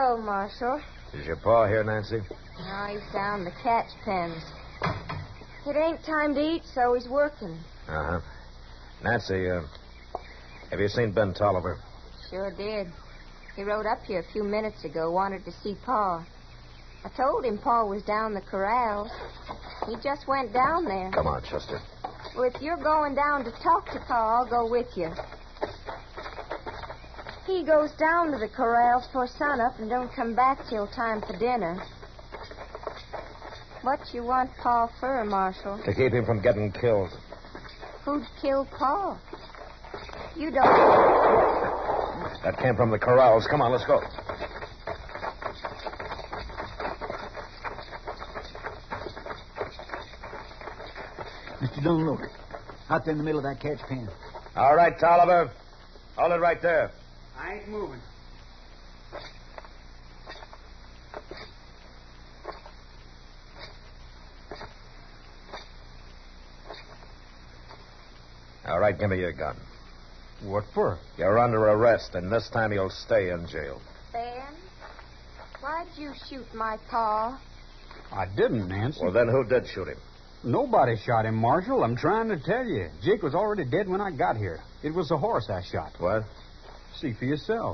Hello, Marshal. Is your pa here, Nancy? No, he's down the catch pens. It ain't time to eat, so he's working. Uh-huh. Nancy, have you seen Ben Tolliver? Sure did. He rode up here a few minutes ago, wanted to see Pa. I told him Pa was down the corrals. He just went down there. Come on, Chester. Well, if you're going down to talk to Pa, I'll go with you. He goes down to the corrals for sunup and don't come back till time for dinner. What you want Pa for, Marshal? To keep him from getting killed. Who'd kill Pa? You don't... That came from the corrals. Come on, let's go. Mister, don't look. Out there in the middle of that catch pen. All right, Tolliver. Hold it right there. I ain't moving. All right, give me your gun. What for? You're under arrest, and this time you'll stay in jail. Ben, why'd you shoot my Pa? I didn't, Nancy. Well, then who did shoot him? Nobody shot him, Marshal. I'm trying to tell you. Jake was already dead when I got here. It was the horse I shot. What? See for yourself.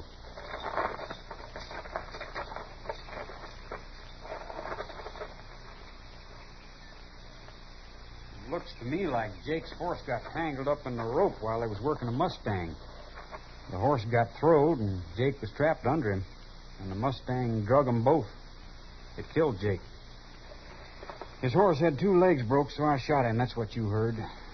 Looks to me like Jake's horse got tangled up in the rope while they was working a Mustang. The horse got throwed, and Jake was trapped under him. And the Mustang drug them both. It killed Jake. His horse had 2 legs broke, so I shot him. That's what you heard.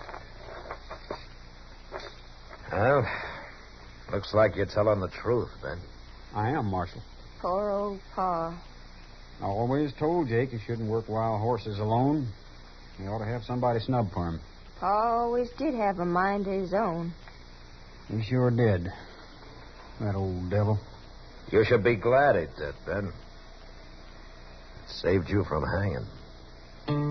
Well, looks like you're telling the truth, Ben. I am, Marshal. Poor old Pa. I always told Jake he shouldn't work wild horses alone. He ought to have somebody snub for him. Pa always did have a mind of his own. He sure did. That old devil. You should be glad he did, Ben. It saved you from hanging.